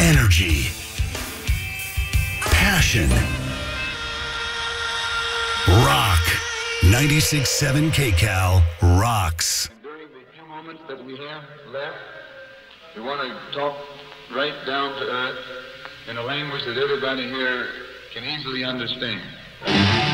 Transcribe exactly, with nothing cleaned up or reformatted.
Energy. Passion. Rock. ninety-six point seven K C A L rocks. And during the few moments that we have left, we want to talk right down to earth in a language that everybody here can easily understand.